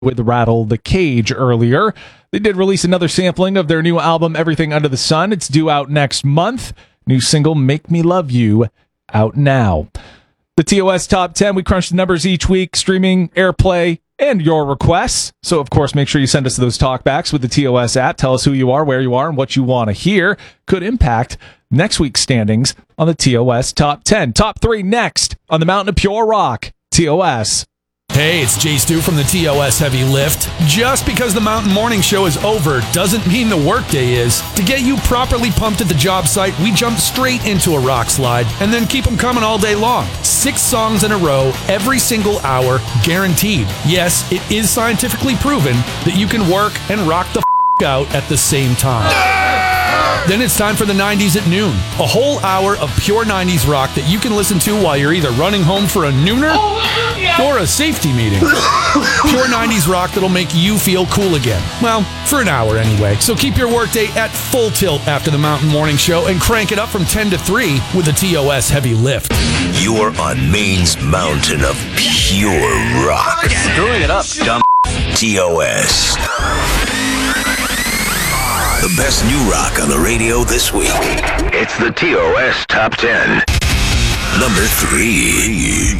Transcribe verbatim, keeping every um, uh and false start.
with Rattle the Cage earlier. They did release another sampling of their new album, Everything Under the Sun. It's due out next month. New single, Make Me Love You, out now. The T O S Top ten, we crunch the numbers each week, streaming, airplay, and your requests. So, of course, make sure you send us those talkbacks with the T O S app. Tell us who you are, where you are, and what you want to hear. Could impact next week's standings on the T O S Top ten. Top three next on the Mountain of Pure Rock. T O S. Hey, it's Jay Stu from the T O S Heavy Lift. Just because the Mountain Morning Show is over doesn't mean the workday is. To get you properly pumped at the job site, we jump straight into a rock slide and then keep them coming all day long. Six songs in a row, every single hour, guaranteed. Yes, it is scientifically proven that you can work and rock the f*** out at the same time. Then it's time for the nineties at noon. A whole hour of pure nineties rock that you can listen to while you're either running home for a nooner or a safety meeting. Pure nineties rock that'll make you feel cool again. Well, for an hour anyway. So keep your workday at full tilt after the Mountain Morning Show and crank it up from ten to three with the T O S Heavy Lift. You're on Maine's mountain of pure rock. Screwing it up, dumb. T O S. The best new rock on the radio this week. It's the T O S Top ten. Number three.